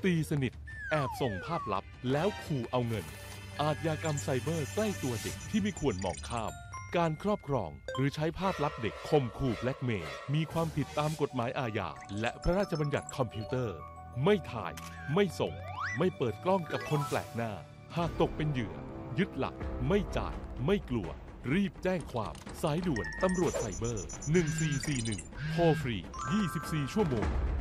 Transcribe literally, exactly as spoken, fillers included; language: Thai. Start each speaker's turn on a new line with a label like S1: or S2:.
S1: ตีสนิทแอบส่งภาพลับแล้วขู่เอาเงินอาชญากรรมไซเบอร์ใกล้ตัวเด็กที่ไม่ควรมองข้ามการครอบครองหรือใช้ภาพลับเด็กข่มขู่แบล็กเมย์มีความผิดตามกฎหมายอาญาและพระราชบัญญัติคอมพิวเตอร์ไม่ถ่ายไม่ส่งไม่เปิดกล้องกับคนแปลกหน้าหากตกเป็นเหยื่อยึดหลักไม่จ่ายไม่กลัวรีบแจ้งความสายด่วนตำรวจไซเบอร์หนึ่งสี่สี่หนึ่งโทรฟรียี่สิบสี่ชั่วโมง